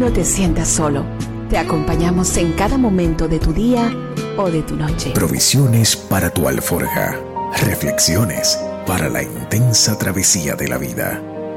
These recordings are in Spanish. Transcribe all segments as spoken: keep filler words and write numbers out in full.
No te sientas solo. Te acompañamos en cada momento de tu día o de tu noche. Provisiones para tu alforja. Reflexiones para la intensa travesía de la vida.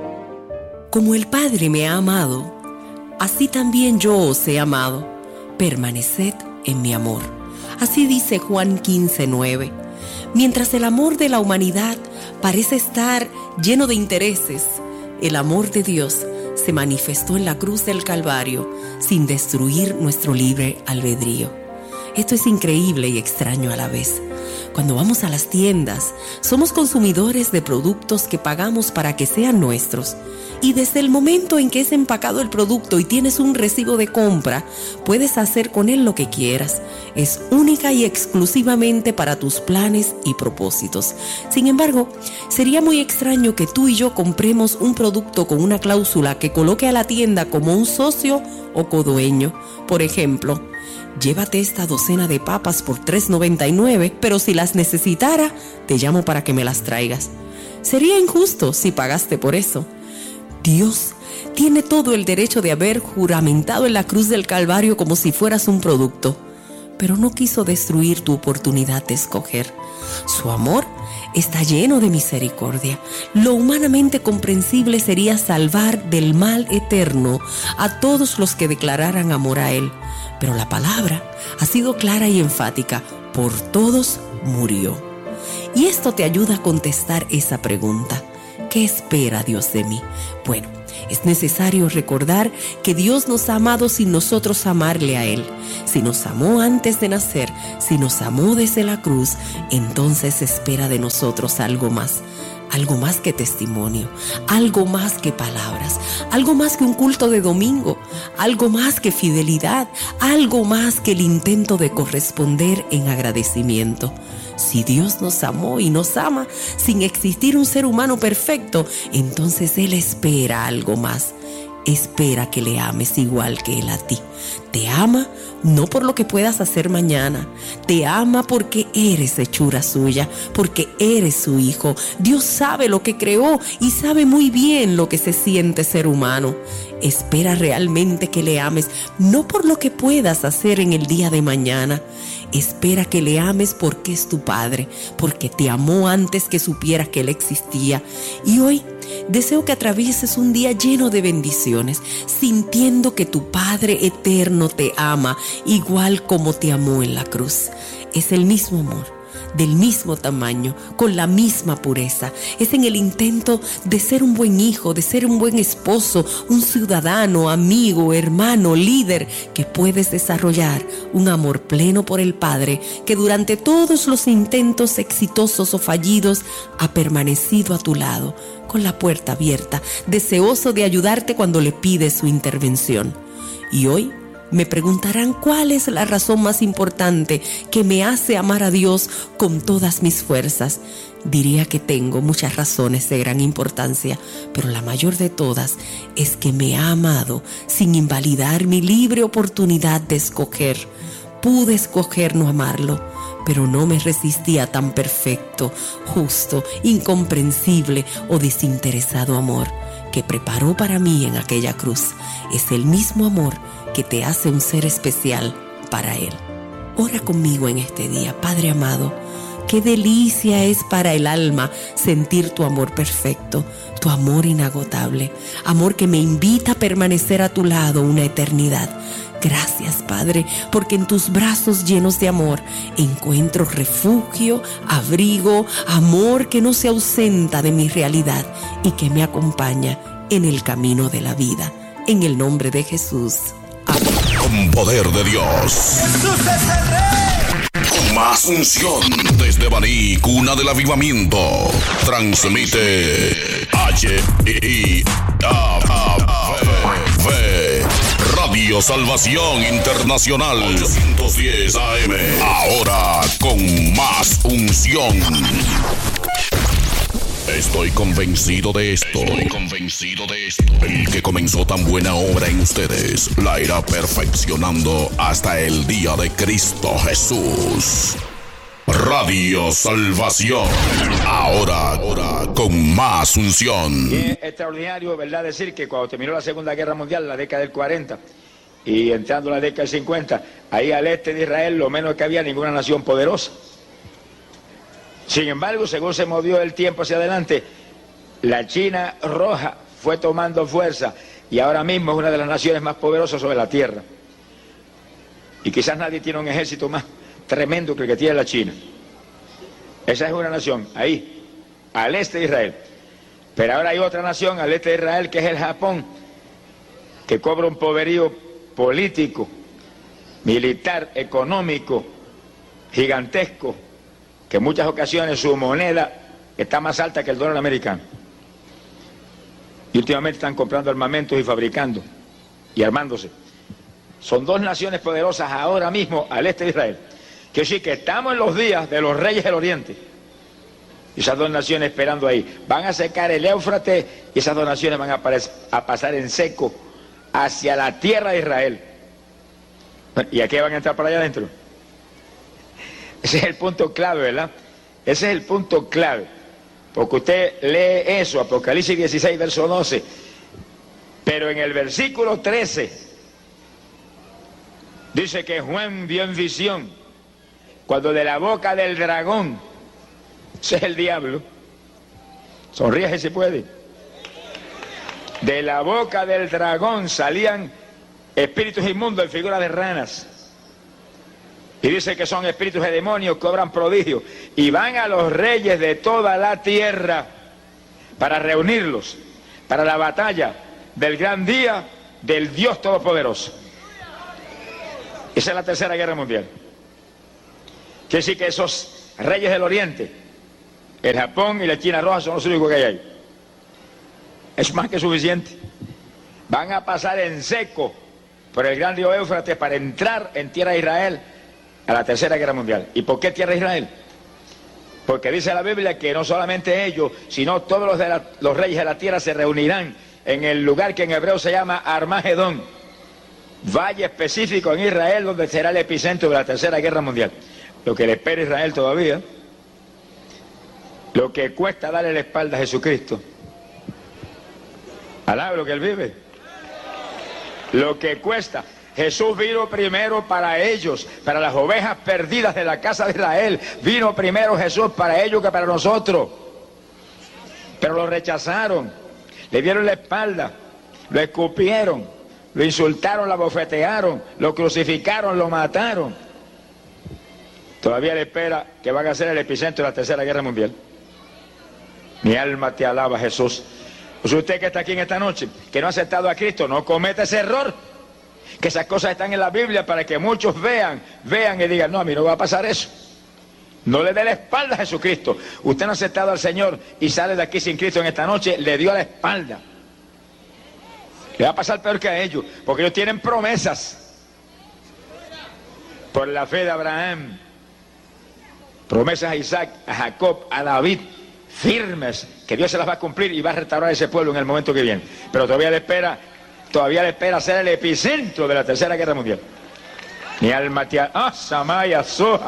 Como el Padre me ha amado, así también yo os he amado. Permaneced en mi amor. Así dice Juan quince nueve. Mientras el amor de la humanidad parece estar lleno de intereses, el amor de Dios se manifestó en la cruz del Calvario sin destruir nuestro libre albedrío. Esto es increíble y extraño a la vez. Cuando vamos a las tiendas, somos consumidores de productos que pagamos para que sean nuestros. Y desde el momento en que es empacado el producto y tienes un recibo de compra, puedes hacer con él lo que quieras. Es única y exclusivamente para tus planes y propósitos. Sin embargo, sería muy extraño que tú y yo compremos un producto con una cláusula que coloque a la tienda como un socio o codueño. Por ejemplo, llévate esta docena de papas por tres noventa y nueve, pero si las necesitara, te llamo para que me las traigas. Sería injusto si pagaste por eso. Dios tiene todo el derecho de haber juramentado en la cruz del Calvario como si fueras un producto, pero no quiso destruir tu oportunidad de escoger. Su amor está lleno de misericordia. Lo humanamente comprensible sería salvar del mal eterno a todos los que declararan amor a Él. Pero la palabra ha sido clara y enfática: por todos murió. Y esto te ayuda a contestar esa pregunta: ¿qué espera Dios de mí? Bueno, es necesario recordar que Dios nos ha amado sin nosotros amarle a Él. Si nos amó antes de nacer, si nos amó desde la cruz, entonces espera de nosotros algo más. Algo más que testimonio, algo más que palabras, algo más que un culto de domingo, algo más que fidelidad, algo más que el intento de corresponder en agradecimiento. Si Dios nos amó y nos ama sin existir un ser humano perfecto, entonces Él espera algo más. Espera que le ames igual que Él a ti. Te ama no por lo que puedas hacer mañana. Te ama porque eres hechura suya, porque eres su hijo. Dios sabe lo que creó y sabe muy bien lo que se siente ser humano. Espera realmente que le ames no por lo que puedas hacer en el día de mañana. Espera que le ames porque es tu Padre, porque te amó antes que supieras que Él existía. Y hoy deseo que atravieses un día lleno de bendiciones, sintiendo que tu Padre eterno te ama igual como te amó en la cruz. Es el mismo amor, del mismo tamaño, con la misma pureza. Es en el intento de ser un buen hijo, de ser un buen esposo, un ciudadano, amigo, hermano, líder, que puedes desarrollar un amor pleno por el Padre, que durante todos los intentos exitosos o fallidos ha permanecido a tu lado, con la puerta abierta, deseoso de ayudarte cuando le pides su intervención. Y hoy me preguntarán cuál es la razón más importante que me hace amar a Dios con todas mis fuerzas. Diría que tengo muchas razones de gran importancia, pero la mayor de todas es que me ha amado sin invalidar mi libre oportunidad de escoger. Pude escoger no amarlo, pero no me resistí a tan perfecto, justo, incomprensible o desinteresado amor que preparó para mí en aquella cruz. Es el mismo amor que te hace un ser especial para Él. Ora conmigo en este día. Padre amado, qué delicia es para el alma sentir tu amor perfecto, tu amor inagotable, amor que me invita a permanecer a tu lado una eternidad. Gracias, Padre, porque en tus brazos llenos de amor encuentro refugio, abrigo, amor que no se ausenta de mi realidad y que me acompaña en el camino de la vida. En el nombre de Jesús. Amén. Con poder de Dios. ¡Jesús es el Rey! Con más unción desde Baní, cuna del avivamiento. Transmite H I A V Radio Salvación Internacional ochocientos diez A M. Ahora con más unción. Estoy convencido de esto. Estoy convencido de esto. El que comenzó tan buena obra en ustedes la irá perfeccionando hasta el día de Cristo Jesús. Radio Salvación. Ahora, ahora, con más unción. Y es extraordinario, ¿verdad?, decir que cuando terminó la Segunda Guerra Mundial, la década del cuarenta, y entrando en la década del cincuenta, ahí al este de Israel lo menos que había ninguna nación poderosa. Sin embargo, según se movió el tiempo hacia adelante, la China roja fue tomando fuerza y ahora mismo es una de las naciones más poderosas sobre la tierra. Y quizás nadie tiene un ejército más tremendo que el que tiene la China. Esa es una nación, ahí, al este de Israel. Pero ahora hay otra nación al este de Israel, que es el Japón, que cobra un poderío político, militar, económico, gigantesco, que en muchas ocasiones su moneda está más alta que el dólar americano. Y últimamente están comprando armamentos y fabricando y armándose. Son dos naciones poderosas ahora mismo al este de Israel. Que sí, que estamos en los días de los reyes del oriente. Y esas dos naciones esperando ahí. Van a secar el Éufrates y esas dos naciones van a, a pasar en seco hacia la tierra de Israel. ¿Y a qué van a entrar para allá adentro? Ese es el punto clave, ¿verdad? Ese es el punto clave. Porque usted lee eso, Apocalipsis dieciséis, verso doce. Pero en el versículo trece dice que Juan vio en visión cuando de la boca del dragón, ese es el diablo, sonríe si puede, de la boca del dragón salían espíritus inmundos en figura de ranas. Y dice que son espíritus de demonios que obran prodigios y van a los reyes de toda la tierra para reunirlos para la batalla del gran día del Dios Todopoderoso. Esa es la tercera guerra mundial. Quiere decir que esos reyes del oriente, el Japón y la China roja, son los únicos que hay ahí. Es más que suficiente. Van a pasar en seco por el gran río Éufrates para entrar en tierra de Israel a la tercera guerra mundial. ¿Y por qué tierra de Israel? Porque dice la Biblia que no solamente ellos, sino todos los, de la, los reyes de la tierra se reunirán en el lugar que en hebreo se llama Armagedón, valle específico en Israel donde será el epicentro de la tercera guerra mundial. Lo que le espera a Israel todavía, lo que cuesta darle la espalda a Jesucristo. Alaba lo que él vive. Lo que cuesta. Jesús vino primero para ellos, para las ovejas perdidas de la casa de Israel. Vino primero Jesús para ellos que para nosotros. Pero lo rechazaron, le dieron la espalda, lo escupieron, lo insultaron, lo abofetearon, lo crucificaron, lo mataron. Todavía le espera que van a ser el epicentro de la tercera guerra mundial. Mi alma te alaba, Jesús. Pues usted que está aquí en esta noche, que no ha aceptado a Cristo, no cometa ese error. Que esas cosas están en la Biblia para que muchos vean, vean y digan, no, a mí no va a pasar eso. No le dé la espalda a Jesucristo. Usted no ha aceptado al Señor y sale de aquí sin Cristo en esta noche, le dio la espalda. Le va a pasar peor que a ellos, porque ellos tienen promesas. Por la fe de Abraham, promesas a Isaac, a Jacob, a David, firmes, que Dios se las va a cumplir y va a restaurar ese pueblo en el momento que viene. Pero todavía le espera, todavía le espera ser el epicentro de la tercera guerra mundial. Mi alma te ah, Samaya Soja.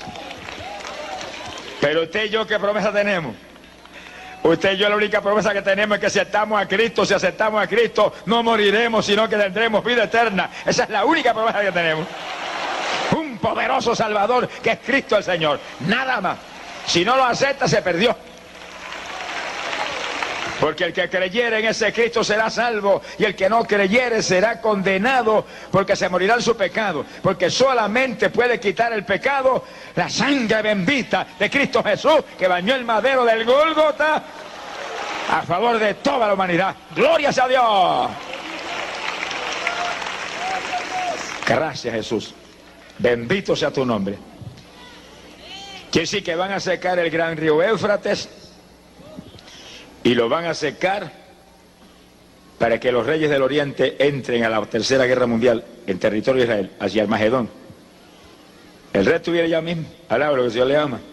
Pero usted y yo, ¿qué promesa tenemos? Usted y yo, la única promesa que tenemos es que si aceptamos a Cristo, si aceptamos a Cristo, no moriremos, sino que tendremos vida eterna. Esa es la única promesa que tenemos. Un poderoso Salvador que es Cristo el Señor. Nada más. Si no lo acepta, se perdió. Porque el que creyere en ese Cristo será salvo, y el que no creyere será condenado, porque se morirá en su pecado. Porque solamente puede quitar el pecado la sangre bendita de Cristo Jesús, que bañó el madero del Gólgota a favor de toda la humanidad. ¡Gloria a Dios! Gracias, Jesús. Bendito sea tu nombre. Quiere decir que van a secar el gran río Éufrates y lo van a secar para que los reyes del oriente entren a la tercera guerra mundial en territorio de Israel, hacia Armagedón. El resto viene ya mismo. Alaba lo que el Señor le ama.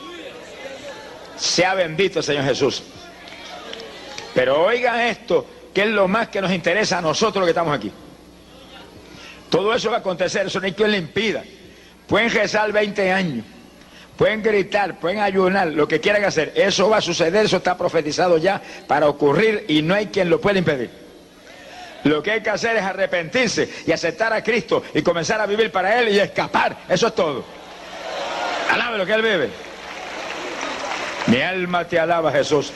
Sea bendito el Señor Jesús. Pero oiga esto, que es lo más que nos interesa a nosotros los que estamos aquí. Todo eso va a acontecer, eso no hay quien le impida. Pueden rezar veinte años, pueden gritar, pueden ayunar, lo que quieran hacer. Eso va a suceder, eso está profetizado ya para ocurrir y no hay quien lo pueda impedir. Lo que hay que hacer es arrepentirse y aceptar a Cristo y comenzar a vivir para Él y escapar. Eso es todo. Alabe lo que Él vive. Mi alma te alaba, Jesús.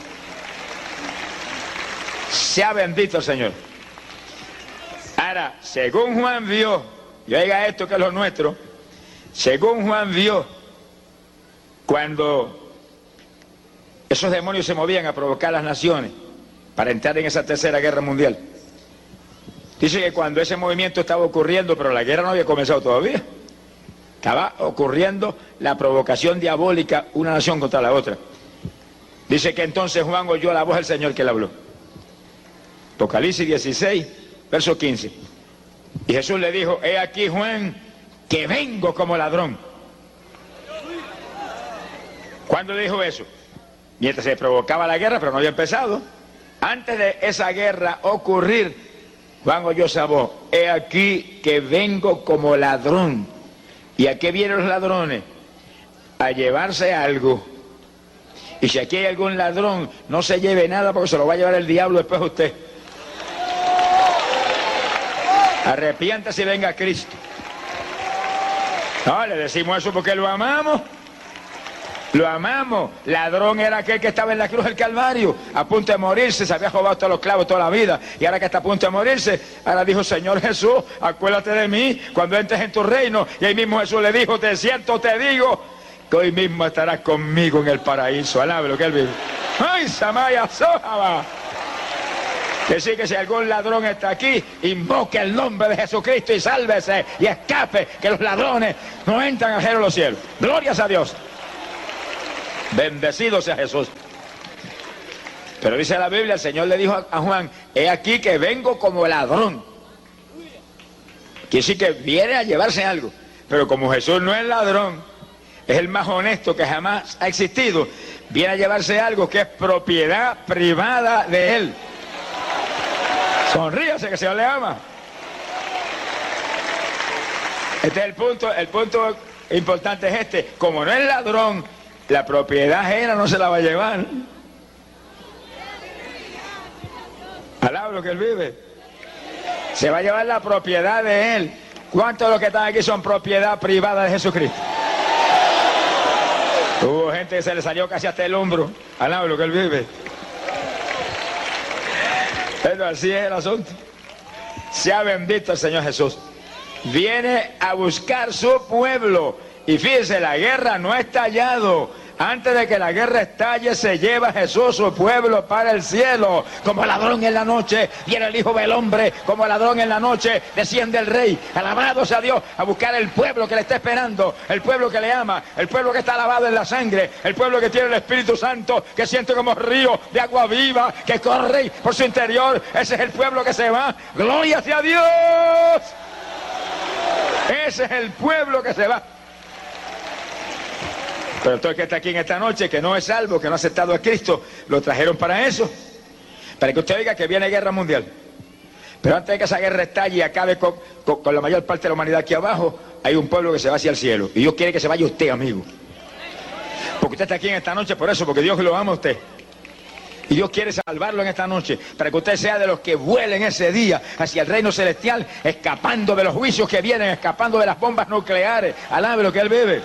Sea bendito el Señor. Ahora, según Juan vio, y oiga esto que es lo nuestro, según Juan vio, cuando esos demonios se movían a provocar las naciones para entrar en esa tercera guerra mundial, dice que cuando ese movimiento estaba ocurriendo, pero la guerra no había comenzado todavía, estaba ocurriendo la provocación diabólica una nación contra la otra. Dice que entonces Juan oyó la voz del Señor que le habló. Apocalipsis dieciséis, verso quince. Y Jesús le dijo, he aquí, Juan, que vengo como ladrón. ¿Cuándo dijo eso? Mientras se provocaba la guerra, pero no había empezado. Antes de esa guerra ocurrir, Juan oyó esa voz, he aquí que vengo como ladrón. ¿Y a qué vienen los ladrones? A llevarse algo. Y si aquí hay algún ladrón, no se lleve nada porque se lo va a llevar el diablo después a usted. Arrepiéntase y venga a Cristo. No, le decimos eso porque lo amamos. Lo amamos. Ladrón era aquel que estaba en la cruz del Calvario, a punto de morirse, se había robado todos los clavos toda la vida, y ahora que está a punto de morirse, ahora dijo, Señor Jesús, acuérdate de mí cuando entres en tu reino. Y ahí mismo Jesús le dijo, de cierto te digo, que hoy mismo estarás conmigo en el paraíso. Alabe lo que Él vive. ¡Ay, Samaya Sojaba! Decir que si algún ladrón está aquí, invoque el nombre de Jesucristo y sálvese y escape, que los ladrones no entran al reino de los cielos. Glorias a Dios. Bendecido sea Jesús. Pero dice la Biblia, el Señor le dijo a Juan, he aquí que vengo como ladrón. Quiere decir que viene a llevarse algo. Pero como Jesús no es ladrón, es el más honesto que jamás ha existido, viene a llevarse algo que es propiedad privada de Él. Sonríase que el Señor le ama. Este es el punto, el punto importante es este. Como no es ladrón, la propiedad ajena no se la va a llevar. Alaba lo que Él vive. Se va a llevar la propiedad de Él. ¿Cuántos de los que están aquí son propiedad privada de Jesucristo? Hubo gente que se le salió casi hasta el hombro. Alaba lo que Él vive. Pero así es el asunto. Sea bendito el Señor Jesús. Viene a buscar su pueblo. Y fíjense, la guerra no ha estallado. Antes de que la guerra estalle, se lleva Jesús su pueblo para el cielo. Como ladrón en la noche, viene el Hijo del Hombre. Como ladrón en la noche, desciende el Rey. Alabado sea Dios, a buscar el pueblo que le está esperando. El pueblo que le ama. El pueblo que está lavado en la sangre. El pueblo que tiene el Espíritu Santo, que siente como río de agua viva, que corre por su interior. Ese es el pueblo que se va. ¡Gloria sea Dios! Ese es el pueblo que se va. Pero todo el que está aquí en esta noche, que no es salvo, que no ha aceptado a Cristo, lo trajeron para eso, para que usted oiga que viene guerra mundial. Pero antes de que esa guerra estalle y acabe con, con, con la mayor parte de la humanidad aquí abajo, hay un pueblo que se va hacia el cielo. Y Dios quiere que se vaya usted, amigo. Porque usted está aquí en esta noche por eso, porque Dios lo ama a usted. Y Dios quiere salvarlo en esta noche, para que usted sea de los que vuelen ese día hacia el reino celestial, escapando de los juicios que vienen, escapando de las bombas nucleares. Alabe lo que Él vive.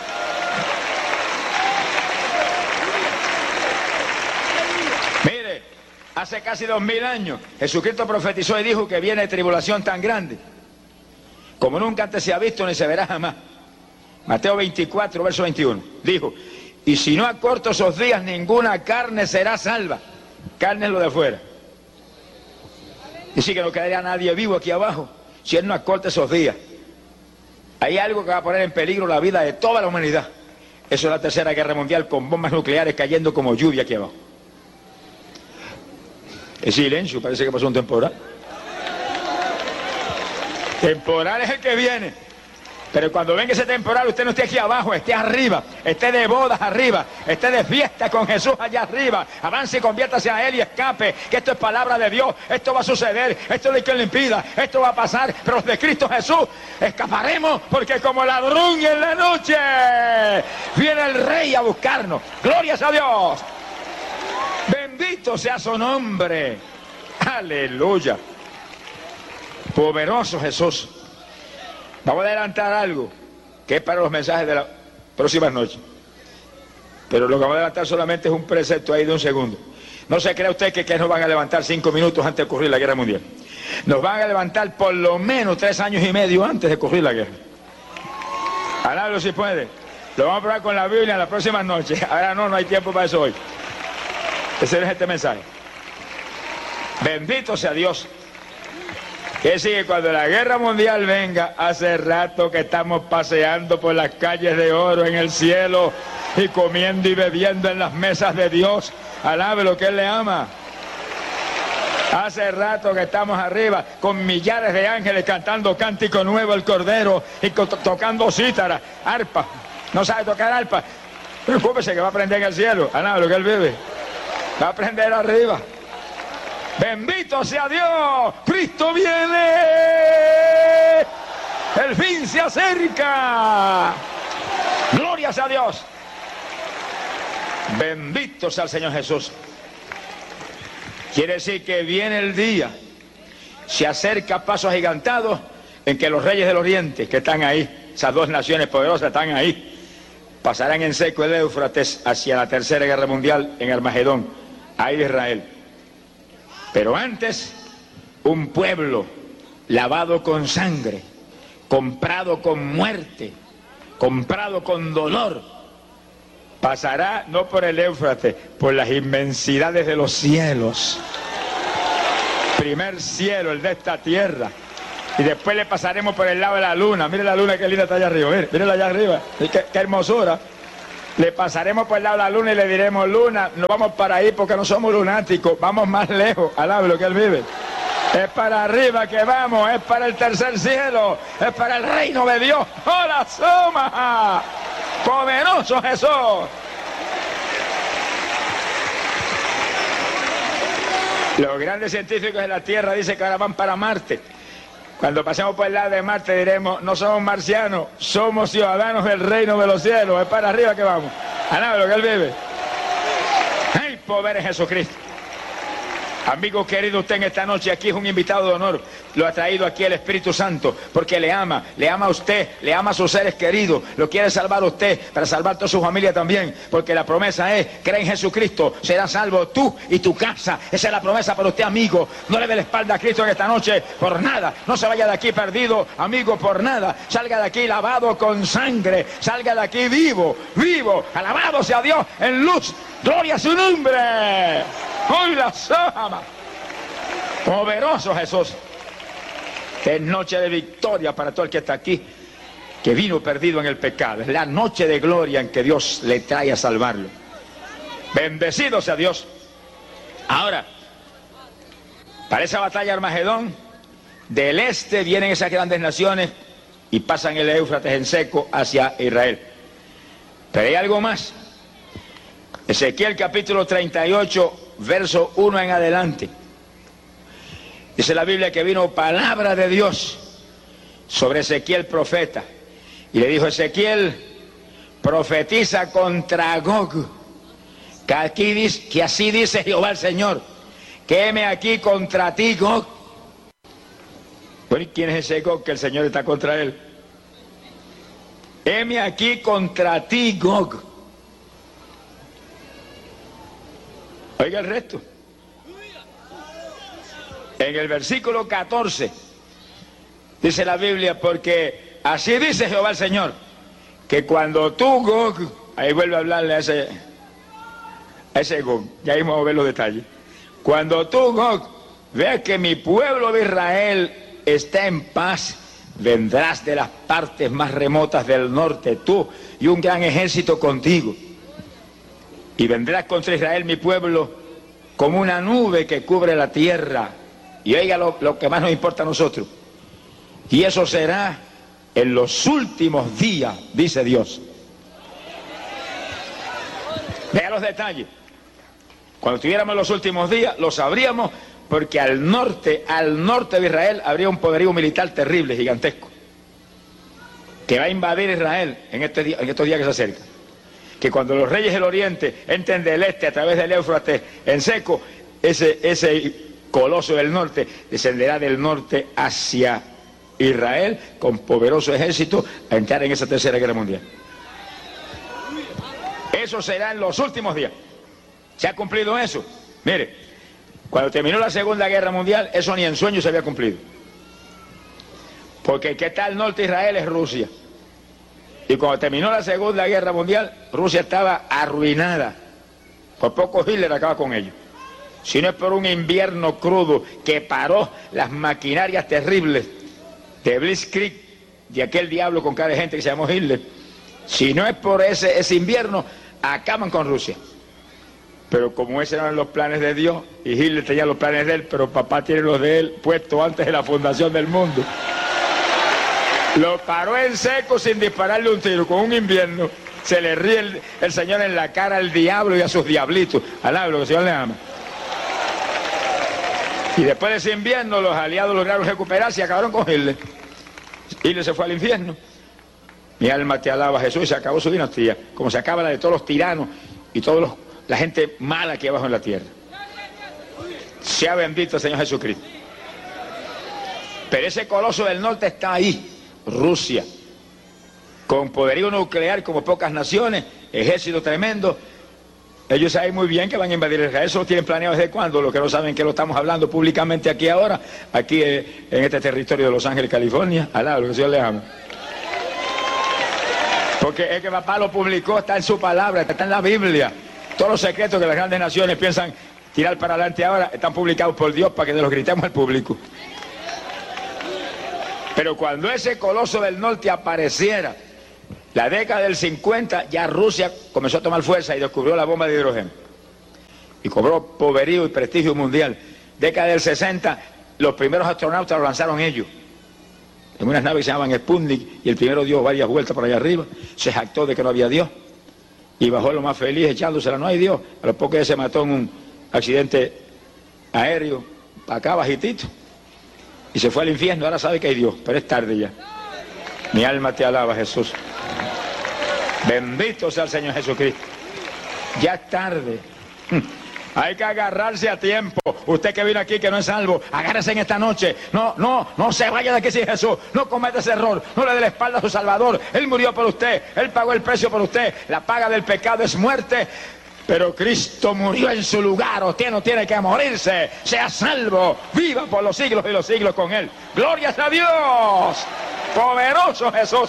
Hace casi dos mil años, Jesucristo profetizó y dijo que viene tribulación tan grande, como nunca antes se ha visto ni se verá jamás. Mateo veinticuatro, verso veintiuno, dijo, y si no acorto esos días, ninguna carne será salva. Carne es lo de afuera. Dice que no quedaría nadie vivo aquí abajo, si Él no acorta esos días. Hay algo que va a poner en peligro la vida de toda la humanidad. Eso es la tercera guerra mundial, con bombas nucleares cayendo como lluvia aquí abajo. El silencio, parece que pasó un temporal. Temporal es el que viene. Pero cuando venga ese temporal, usted no esté aquí abajo, esté arriba, esté de bodas arriba, esté de fiesta con Jesús allá arriba. Avance y conviértase a Él y escape, que esto es palabra de Dios, esto va a suceder, esto no hay quien lo impida, esto va a pasar, pero los de Cristo Jesús escaparemos, porque como ladrón en la noche viene el Rey a buscarnos. ¡Glorias a Dios! Bendito sea su nombre. ¡Aleluya! Poderoso Jesús. Vamos a adelantar algo que es para los mensajes de las próximas noches. Pero lo que vamos a adelantar solamente es un precepto ahí de un segundo. No se crea usted que, que nos van a levantar cinco minutos antes de ocurrir la guerra mundial. Nos van a levantar por lo menos tres años y medio antes de ocurrir la guerra. Alábalo si puede. Lo vamos a probar con la Biblia en las próximas noches. Ahora no, no hay tiempo para eso hoy. Ese es este mensaje. Bendito sea Dios. Que sigue cuando la guerra mundial venga, hace rato que estamos paseando por las calles de oro en el cielo y comiendo y bebiendo en las mesas de Dios. Alabe lo que Él le ama. Hace rato que estamos arriba con millares de ángeles cantando cántico nuevo el Cordero y to tocando cítara, arpa. No sabe tocar arpa, preocúpese que va a aprender en el cielo. Alabe lo que Él vive. Va a aprender arriba. Bendito sea Dios, Cristo viene, el fin se acerca, glorias a Dios, bendito sea el Señor Jesús. Quiere decir que viene el día, se acerca a pasos agigantados en que los reyes del oriente que están ahí, esas dos naciones poderosas están ahí, pasarán en seco el Éufrates hacia la tercera guerra mundial en Armagedón, ahí de Israel. Pero antes, un pueblo lavado con sangre, comprado con muerte, comprado con dolor, pasará no por el Éufrates, por las inmensidades de los cielos. Primer cielo, el de esta tierra. Y después le pasaremos por el lado de la luna. Mire la luna que linda está allá arriba, mire, mírela allá arriba, qué, qué hermosura. Le pasaremos por el lado de la luna y le diremos: luna, no vamos para ahí porque no somos lunáticos, vamos más lejos, alabe lo que Él vive. Es para arriba que vamos, es para el tercer cielo, es para el reino de Dios. ¡Hola, soma! ¡Poderoso Jesús! Los grandes científicos de la Tierra dicen que ahora van para Marte. Cuando pasemos por el lado de Marte diremos: no somos marcianos, somos ciudadanos del reino de los cielos. Es para arriba que vamos. Alabe lo que Él vive. ¡Ay, poder es Jesucristo! Amigo querido, usted en esta noche aquí es un invitado de honor. Lo ha traído aquí el Espíritu Santo porque le ama, le ama a usted, le ama a sus seres queridos, lo quiere salvar a usted, para salvar a toda su familia también, porque la promesa es: cree en Jesucristo, serás salvo tú y tu casa. Esa es la promesa para usted, amigo. No le dé la espalda a Cristo en esta noche por nada. No se vaya de aquí perdido, amigo, por nada. Salga de aquí lavado con sangre, salga de aquí vivo, vivo, alabado sea Dios en luz. Gloria a su nombre. Hoy la sama. Poderoso Jesús. Es noche de victoria para todo el que está aquí, que vino perdido en el pecado. Es la noche de gloria en que Dios le trae a salvarlo. Bendecido sea Dios. Ahora, para esa batalla Armagedón, del este vienen esas grandes naciones y pasan el Éufrates en seco hacia Israel. Pero hay algo más. Ezequiel capítulo treinta y ocho, verso uno en adelante. Dice la Biblia que vino palabra de Dios sobre Ezequiel profeta. Y le dijo: Ezequiel, profetiza contra Gog. Que, aquí dice, que así dice Jehová el Señor: que heme aquí contra ti, Gog. Bueno, ¿y quién es ese Gog que el Señor está contra él? Heme aquí contra ti, Gog. Oiga el resto. En el versículo catorce dice la Biblia: porque así dice Jehová el Señor, que cuando tú, Gog, ahí vuelve a hablarle a ese, a ese Gog, ya ahí vamos a ver los detalles. Cuando tú, Gog, veas que mi pueblo de Israel está en paz, vendrás de las partes más remotas del norte, tú y un gran ejército contigo. Y vendrás contra Israel, mi pueblo, como una nube que cubre la tierra. Y oiga lo, lo que más nos importa a nosotros. Y eso será en los últimos días, dice Dios. Vea los detalles. Cuando estuviéramos en los últimos días, lo sabríamos, porque al norte, al norte de Israel, habría un poderío militar terrible, gigantesco, que va a invadir Israel en, este día, en estos días que se acercan. Que cuando los reyes del oriente entren del este a través del Éufrates en seco, ese, ese coloso del norte descenderá del norte hacia Israel con poderoso ejército a entrar en esa tercera guerra mundial. Eso será en los últimos días. ¿Se ha cumplido eso? Mire, cuando terminó la Segunda Guerra Mundial, eso ni en sueños se había cumplido. Porque el que está al norte de Israel es Rusia. Y cuando terminó la Segunda Guerra Mundial, Rusia estaba arruinada. Por poco Hitler acaba con ellos. Si no es por un invierno crudo que paró las maquinarias terribles de Blitzkrieg, de aquel diablo con cara de gente que se llamó Hitler. Si no es por ese, ese invierno, acaban con Rusia. Pero como esos eran los planes de Dios, y Hitler tenía los planes de él, pero papá tiene los de él puestos antes de la fundación del mundo. Lo paró en seco sin dispararle un tiro, con un invierno. Se le ríe el, el Señor en la cara al diablo y a sus diablitos. Alá, lo que el Señor le ama. Y después de ese invierno, los aliados lograron recuperarse y acabaron con Hitler. Hitler se fue al infierno. Mi alma te alaba, Jesús, y se acabó su dinastía, como se acaba la de todos los tiranos y toda la gente mala que hay abajo en la tierra. Sea bendito el Señor Jesucristo. Pero ese coloso del norte está ahí, Rusia, con poderío nuclear como pocas naciones, ejército tremendo. Ellos saben muy bien que van a invadir Israel. Eso lo tienen planeado desde cuándo. Lo que no saben que lo estamos hablando públicamente aquí ahora, aquí eh, en este territorio de Los Ángeles, California. Alá, lo que el Señor les ama. Porque es que papá lo publicó, está en su palabra, está en la Biblia. Todos los secretos que las grandes naciones piensan tirar para adelante ahora están publicados por Dios para que los gritemos al público. Pero cuando ese coloso del norte apareciera, la década del cincuenta, ya Rusia comenzó a tomar fuerza y descubrió la bomba de hidrógeno. Y cobró poderío y prestigio mundial. Década del sesenta, los primeros astronautas lo lanzaron ellos. En unas naves que se llamaban Sputnik, y el primero dio varias vueltas por allá arriba, se jactó de que no había Dios, y bajó lo más feliz echándosela, no hay Dios. A los pocos días se mató en un accidente aéreo, acá bajitito, y se fue al infierno. Ahora sabe que hay Dios, pero es tarde ya. Mi alma te alaba, Jesús. Bendito sea el Señor Jesucristo. Ya es tarde. Hay que agarrarse a tiempo. Usted que vino aquí que no es salvo, agárrese en esta noche. No, no, no se vaya de aquí sin Jesús. No cometa ese error. No le dé la espalda a su Salvador. Él murió por usted. Él pagó el precio por usted. La paga del pecado es muerte. Pero Cristo murió en su lugar. Usted no tiene que morirse. Sea salvo. Viva por los siglos y los siglos con Él. Glorias a Dios. Poderoso Jesús.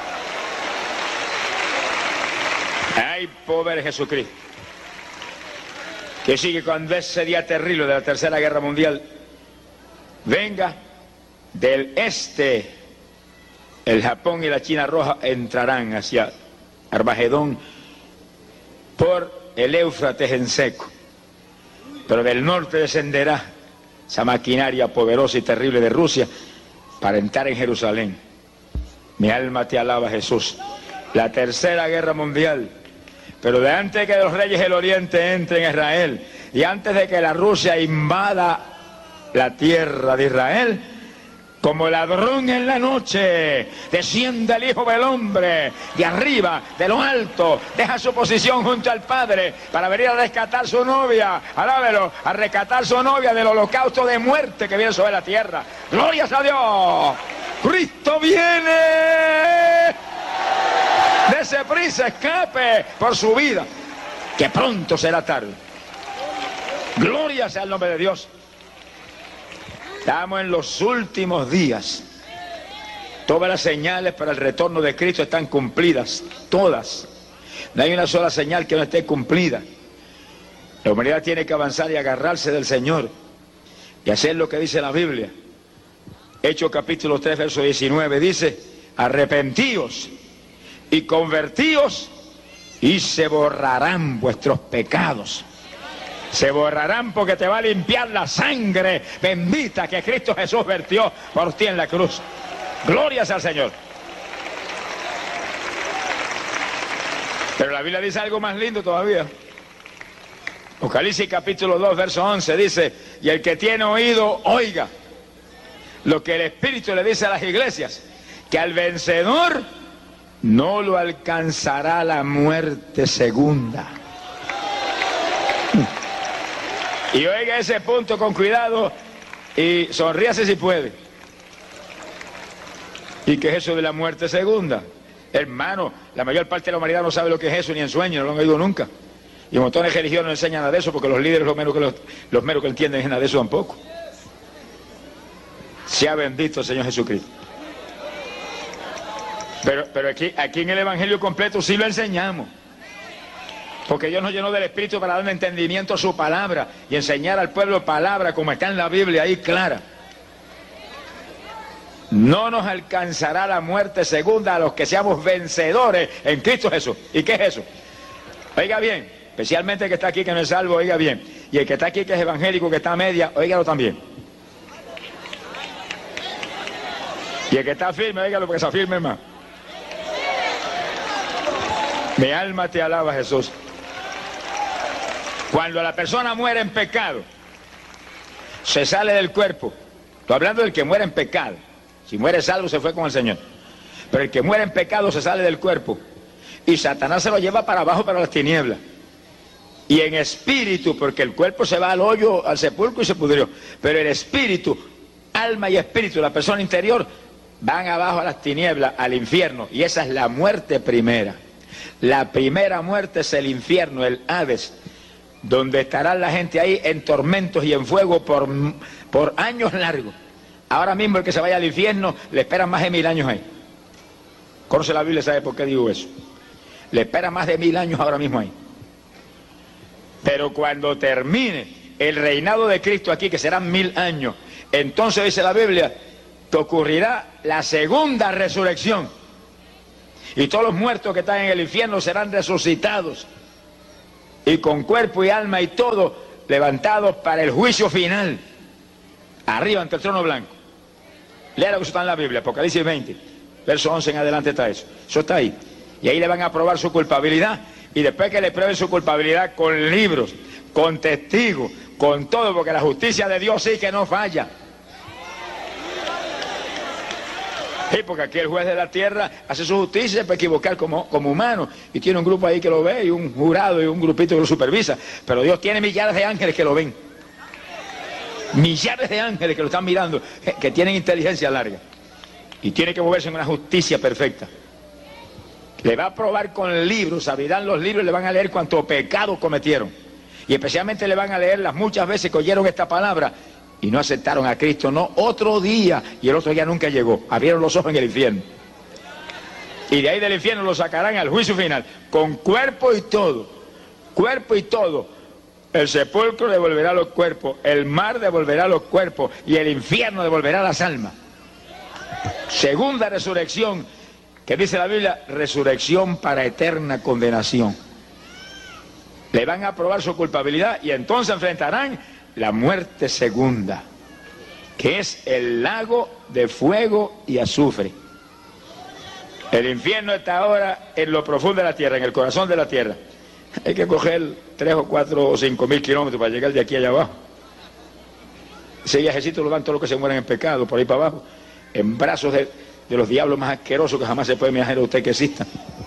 Hay poder en Jesucristo. Que sigue cuando ese día terrible de la Tercera Guerra Mundial venga del este, el Japón y la China Roja entrarán hacia Armagedón por el Éufrates en seco, pero del norte descenderá esa maquinaria poderosa y terrible de Rusia para entrar en Jerusalén. Mi alma te alaba, Jesús. La Tercera Guerra Mundial. Pero de antes de que los reyes del oriente entren en Israel y antes de que la Rusia invada la tierra de Israel, como ladrón en la noche, desciende el Hijo del Hombre de arriba, de lo alto, deja su posición junto al Padre para venir a rescatar su novia, alábelo, a rescatar su novia del holocausto de muerte que viene sobre la tierra. ¡Glorias a Dios! ¡Cristo viene! Dese prisa, escape por su vida, que pronto será tarde. Gloria sea el nombre de Dios. Estamos en los últimos días. Todas las señales para el retorno de Cristo están cumplidas, todas. No hay una sola señal que no esté cumplida. La humanidad tiene que avanzar y agarrarse del Señor y hacer lo que dice la Biblia. Hechos capítulo tres, verso diecinueve, dice: arrepentíos y convertíos y se borrarán vuestros pecados. Se borrarán porque te va a limpiar la sangre bendita que Cristo Jesús vertió por ti en la cruz. Glorias al Señor. Pero la Biblia dice algo más lindo todavía. Apocalipsis capítulo dos, verso once dice, y el que tiene oído, oiga lo que el Espíritu le dice a las iglesias, que al vencedor no lo alcanzará la muerte segunda. Y oiga ese punto con cuidado y sonríase si puede. ¿Y qué es eso de la muerte segunda? Hermano, la mayor parte de la humanidad no sabe lo que es eso, ni en sueño, no lo han oído nunca. Y montones de religiones no enseñan nada de eso, porque los líderes lo menos que los, los menos que entienden es nada de eso tampoco. Sea bendito el Señor Jesucristo. Pero, pero aquí, aquí en el Evangelio completo sí lo enseñamos. Porque Dios nos llenó del Espíritu para darle entendimiento a su palabra y enseñar al pueblo palabra como está en la Biblia ahí clara. No nos alcanzará la muerte segunda a los que seamos vencedores en Cristo Jesús. ¿Y qué es eso? Oiga bien, especialmente el que está aquí que no es salvo, oiga bien. Y el que está aquí que es evangélico, que está a media, óigalo también. Y el que está firme, óigalo porque se afirme más. Mi alma te alaba, Jesús. Cuando la persona muere en pecado, se sale del cuerpo. Estoy hablando del que muere en pecado. Si muere salvo, se fue con el Señor. Pero el que muere en pecado se sale del cuerpo. Y Satanás se lo lleva para abajo, para las tinieblas. Y en espíritu, porque el cuerpo se va al hoyo, al sepulcro y se pudrió. Pero el espíritu, alma y espíritu, la persona interior, van abajo a las tinieblas, al infierno. Y esa es la muerte primera. La primera muerte es el infierno, el Hades, donde estará la gente ahí en tormentos y en fuego por, por años largos. Ahora mismo el que se vaya al infierno le esperan más de mil años ahí. Conoce la Biblia, ¿sabe por qué digo eso? Le espera más de mil años ahora mismo ahí. Pero cuando termine el reinado de Cristo aquí, que serán mil años, entonces dice la Biblia que ocurrirá la segunda resurrección. Y todos los muertos que están en el infierno serán resucitados. Y con cuerpo y alma y todo levantados para el juicio final. Arriba ante el trono blanco. Lea lo que está en la Biblia, Apocalipsis veinte, verso once en adelante está eso. Eso está ahí. Y ahí le van a probar su culpabilidad. Y después que le prueben su culpabilidad con libros, con testigos, con todo, porque la justicia de Dios sí que no falla. Sí, porque aquí el juez de la tierra hace su justicia, se puede equivocar como, como humano, y tiene un grupo ahí que lo ve, y un jurado y un grupito que lo supervisa, pero Dios tiene millares de ángeles que lo ven, millares de ángeles que lo están mirando, que, que tienen inteligencia larga, y tiene que moverse en una justicia perfecta. Le va a probar con libros, abrirán los libros y le van a leer cuántos pecados cometieron, y especialmente le van a leer las muchas veces que oyeron esta palabra y no aceptaron a Cristo, no, otro día, y el otro día nunca llegó, abrieron los ojos en el infierno. Y de ahí del infierno lo sacarán al juicio final, con cuerpo y todo, cuerpo y todo. El sepulcro devolverá los cuerpos, el mar devolverá los cuerpos, y el infierno devolverá las almas. Segunda resurrección, que dice la Biblia, resurrección para eterna condenación. Le van a probar su culpabilidad y entonces enfrentarán la muerte segunda, que es el lago de fuego y azufre. El infierno está ahora en lo profundo de la tierra, en el corazón de la tierra. Hay que coger tres o cuatro o cinco mil kilómetros para llegar de aquí allá abajo. Ese viajecito lo dan todos los que se mueren en pecado, por ahí para abajo, en brazos de, de los diablos más asquerosos que jamás se puede imaginar usted que existan.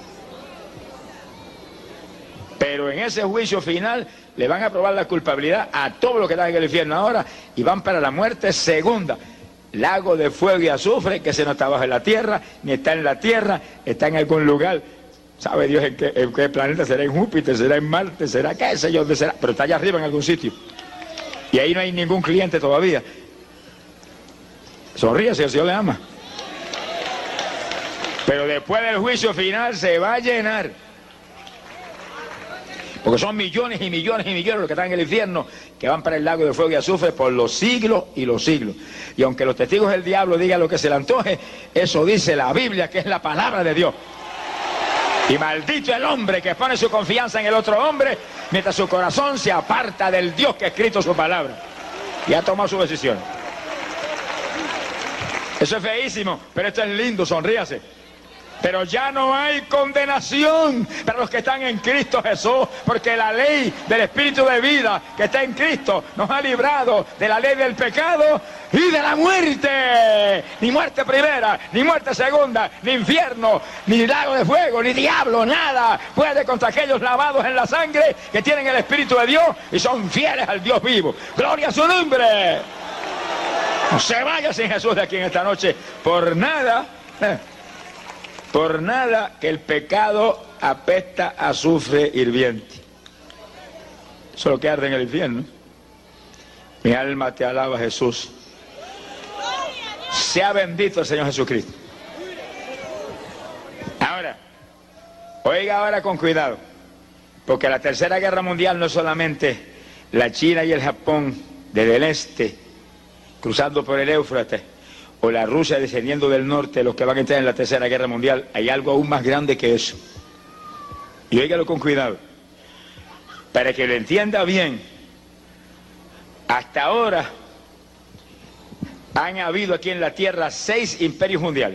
Pero en ese juicio final le van a probar la culpabilidad a todos los que están en el infierno ahora y van para la muerte segunda. Lago de fuego y azufre, que ese no está abajo en la tierra, ni está en la tierra, está en algún lugar. ¿Sabe Dios en qué, en qué planeta? ¿Será en Júpiter? ¿Será en Marte? ¿Será qué sé yo dónde será? Pero está allá arriba en algún sitio. Y ahí no hay ningún cliente todavía. Sonríe si el Señor le ama. Pero después del juicio final se va a llenar. Porque son millones y millones y millones los que están en el infierno, que van para el lago de fuego y azufre por los siglos y los siglos. Y aunque los testigos del diablo digan lo que se le antoje, eso dice la Biblia, que es la palabra de Dios. Y maldito el hombre que pone su confianza en el otro hombre, mientras su corazón se aparta del Dios que ha escrito su palabra y ha tomado su decisión. Eso es feísimo, pero esto es lindo, sonríase. Pero ya no hay condenación para los que están en Cristo Jesús, porque la ley del Espíritu de vida que está en Cristo nos ha librado de la ley del pecado y de la muerte. Ni muerte primera, ni muerte segunda, ni infierno, ni lago de fuego, ni diablo, nada puede contra aquellos lavados en la sangre que tienen el Espíritu de Dios y son fieles al Dios vivo. ¡Gloria a su nombre! No se vaya sin Jesús de aquí en esta noche por nada. Eh. Por nada que el pecado apesta a azufre hirviente. Eso es lo que arde en el infierno. Mi alma te alaba, Jesús. Sea bendito el Señor Jesucristo. Ahora, oiga ahora con cuidado, porque la Tercera Guerra Mundial no es solamente la China y el Japón desde el este, cruzando por el Éufrates, o la Rusia descendiendo del norte, los que van a entrar en la Tercera Guerra Mundial. Hay algo aún más grande que eso. Y óigalo con cuidado. Para que lo entienda bien, hasta ahora han habido aquí en la tierra seis imperios mundiales.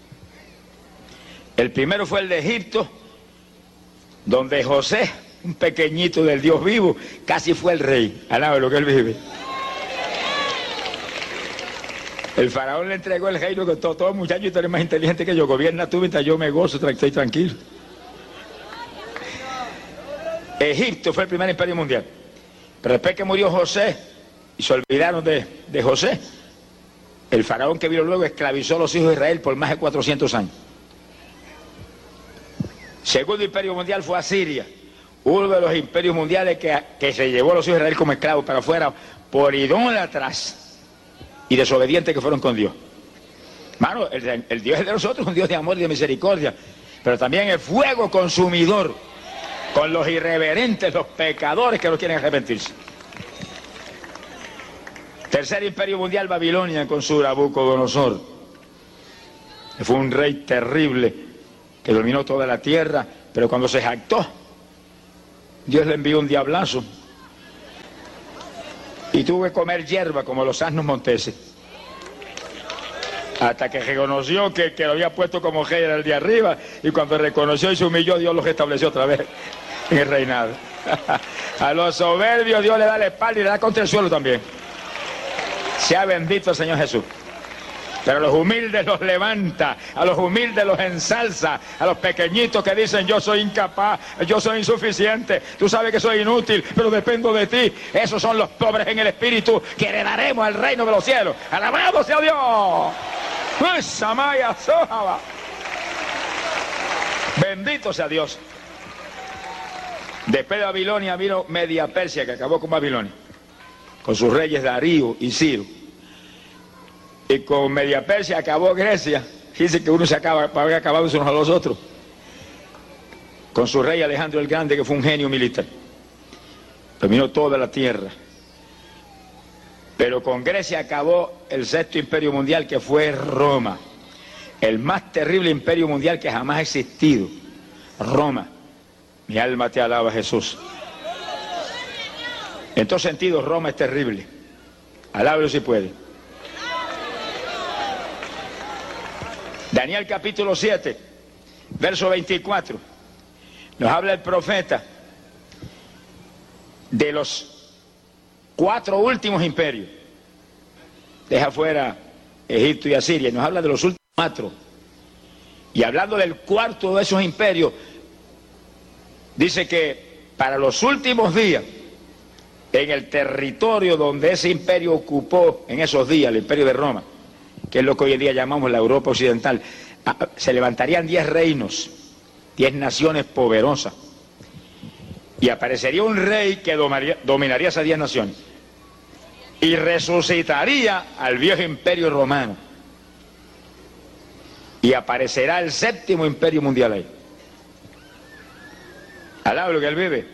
El primero fue el de Egipto, donde José, un pequeñito del Dios vivo, casi fue el rey. Alaba lo que él vive. El faraón le entregó el reino con todo, todo muchacho, y tú eres más inteligente que yo, gobierna tú mientras yo me gozo, estoy tranquilo. Egipto fue el primer imperio mundial. Pero después que murió José y se olvidaron de, de José, el faraón que vino luego esclavizó a los hijos de Israel por más de cuatrocientos años. Segundo imperio mundial fue Asiria, uno de los imperios mundiales que, que se llevó a los hijos de Israel como esclavos para afuera por idólatras y desobedientes que fueron con Dios. Hermano, el, el Dios de nosotros es un Dios de amor y de misericordia, pero también es fuego consumidor con los irreverentes, los pecadores que no quieren arrepentirse. Tercer imperio mundial, Babilonia, con su Nabucodonosor. Fue un rey terrible que dominó toda la tierra, pero cuando se jactó, Dios le envió un diablazo y tuvo que comer hierba como los asnos monteses, hasta que reconoció que, que lo había puesto como rey era el de arriba, y cuando reconoció y se humilló, Dios los restableció otra vez en el reinado. A los soberbios Dios le da la espalda y le da contra el suelo también. Sea bendito el Señor Jesús. Pero a los humildes los levanta, a los humildes los ensalza, a los pequeñitos que dicen yo soy incapaz, yo soy insuficiente, tú sabes que soy inútil, pero dependo de ti. Esos son los pobres en el espíritu que heredaremos el reino de los cielos. ¡Alabado sea Dios! ¡Samaya Sohaba! Bendito sea Dios. Después de Babilonia vino Media Persia, que acabó con Babilonia, con sus reyes Darío y Ciro. Y con Media Persia acabó Grecia. Dice que uno se acaba, para haber acabado unos a los otros. Con su rey Alejandro el Grande, que fue un genio militar. Dominó toda la tierra. Pero con Grecia acabó el sexto imperio mundial, que fue Roma. El más terrible imperio mundial que jamás ha existido. Roma. Mi alma te alaba, Jesús. En todos sentidos, Roma es terrible. Alábalo si puede. Daniel capítulo siete, verso veinticuatro, nos habla el profeta de los cuatro últimos imperios. Deja fuera Egipto y Asiria, nos habla de los últimos cuatro. Y hablando del cuarto de esos imperios, dice que para los últimos días, en el territorio donde ese imperio ocupó en esos días, el imperio de Roma, que es lo que hoy en día llamamos la Europa occidental, se levantarían diez reinos, diez naciones poderosas, y aparecería un rey que dominaría, dominaría esas diez naciones, y resucitaría al viejo imperio romano, y aparecerá el séptimo imperio mundial ahí. Alaba lo que él vive.